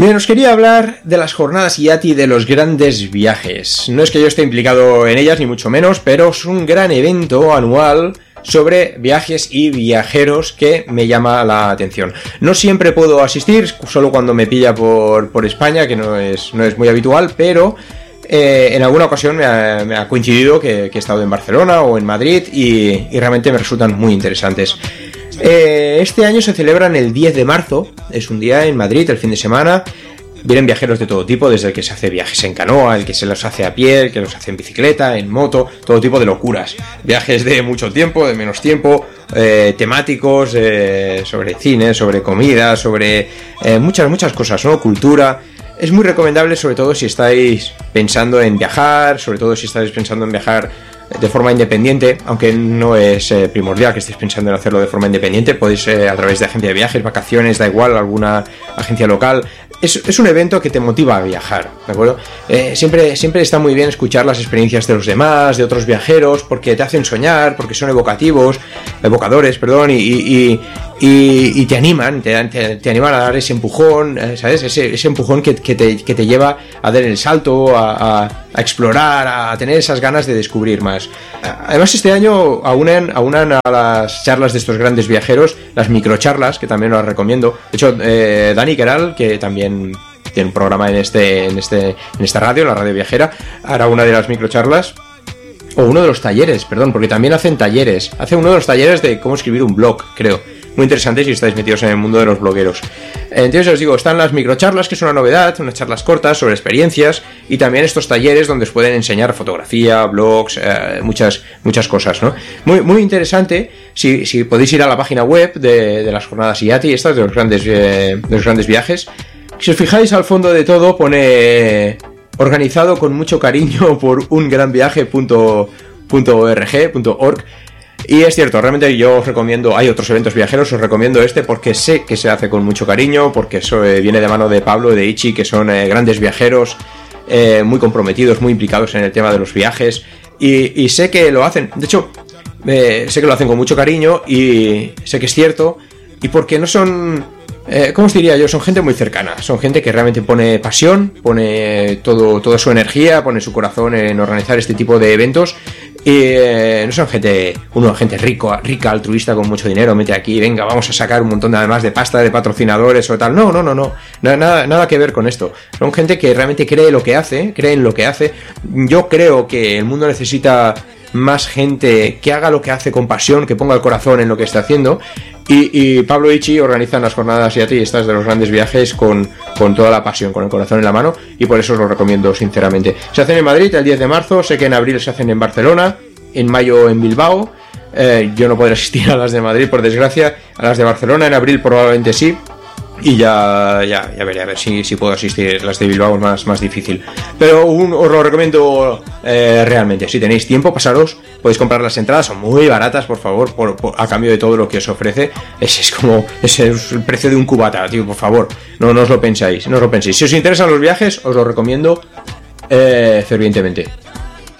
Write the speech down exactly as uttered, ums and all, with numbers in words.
Bien, os quería hablar de las jornadas I A T I, de los grandes viajes. No es que yo esté implicado en ellas, ni mucho menos, pero es un gran evento anual sobre viajes y viajeros que me llama la atención. No siempre puedo asistir, solo cuando me pilla por, por España, que no es, no es muy habitual, pero eh, en alguna ocasión me ha, me ha coincidido que, que he estado en Barcelona o en Madrid y, y realmente me resultan muy interesantes. Eh, este año se celebran el diez de marzo, es un día en Madrid, el fin de semana. Vienen viajeros de todo tipo, desde el que se hace viajes en canoa, el que se los hace a pie, el que los hace en bicicleta, en moto, todo tipo de locuras. Viajes de mucho tiempo, de menos tiempo, eh, temáticos, eh, sobre cine, sobre comida, sobre eh, muchas, muchas cosas, ¿no? Cultura. Es muy recomendable, sobre todo si estáis pensando en viajar, sobre todo si estáis pensando en viajar de forma independiente, aunque no es eh, primordial que estéis pensando en hacerlo de forma independiente. Podéis eh, a través de agencia de viajes, vacaciones, da igual, alguna agencia local. Es, es un evento que te motiva a viajar, ¿de acuerdo? Eh, siempre, siempre está muy bien escuchar las experiencias de los demás, de otros viajeros, porque te hacen soñar, porque son evocativos, evocadores, perdón, y, y, y, y te animan, te, te, te animan a dar ese empujón, ¿sabes? Ese, ese empujón que, que, te, que te lleva a dar el salto, a, a, a explorar, a tener esas ganas de descubrir más. Además, este año aunan, aunan a las charlas de estos grandes viajeros las microcharlas, que también las recomiendo. De hecho, eh, Dani Queral, que también tiene un programa en este, en este, en esta radio, la radio viajera, hará una de las microcharlas, o uno de los talleres, perdón, porque también hacen talleres. Hace uno de los talleres de cómo escribir un blog, creo. Muy interesante si estáis metidos en el mundo de los blogueros. Entonces os digo, están las microcharlas, que es una novedad, unas charlas cortas sobre experiencias, y también estos talleres donde os pueden enseñar fotografía, blogs, eh, muchas, muchas cosas, ¿no? Muy, muy interesante. Si, si podéis ir a la página web de, de las jornadas I A T I, estas de los grandes, eh, de los grandes viajes. Si os fijáis, al fondo de todo pone organizado con mucho cariño por un gran viaje punto org. Y es cierto, realmente yo os recomiendo, hay otros eventos viajeros, os recomiendo este porque sé que se hace con mucho cariño, porque eso eh, viene de mano de Pablo y de Ichi, que son eh, grandes viajeros, eh, muy comprometidos, muy implicados en el tema de los viajes, y, y sé que lo hacen, de hecho, eh, sé que lo hacen con mucho cariño y sé que es cierto, y porque no son, eh, ¿cómo os diría yo? Son gente muy cercana, son gente que realmente pone pasión, pone todo, toda su energía, pone su corazón en organizar este tipo de eventos. Y eh, no son gente, uno gente rico, rica, altruista, con mucho dinero, mete aquí, venga, vamos a sacar un montón de, además de pasta de patrocinadores o tal. No, no, no, no, nada, nada que ver con esto. Son gente que realmente cree lo que hace, cree en lo que hace. Yo creo que el mundo necesita más gente que haga lo que hace con pasión, que ponga el corazón en lo que está haciendo. Y, y Pablo y Ichi organizan las jornadas I A T I, estas de los grandes viajes, con, con toda la pasión, con el corazón en la mano, y por eso os lo recomiendo sinceramente. Se hacen en Madrid el diez de marzo, sé que en abril se hacen en Barcelona, en mayo en Bilbao. Eh, yo no podré asistir a las de Madrid, por desgracia. A las de Barcelona en abril probablemente sí. Y ya, ya, ya veré a ver si, si puedo asistir. Las de Bilbao es más, más difícil. Pero un, os lo recomiendo eh, realmente. Si tenéis tiempo, pasaros. Podéis comprar las entradas. Son muy baratas, por favor, por, por, a cambio de todo lo que os ofrece. Ese es como ese es el precio de un cubata, tío, por favor. No, no os lo pensáis, no os lo penséis. Si os interesan los viajes, os lo recomiendo eh, fervientemente.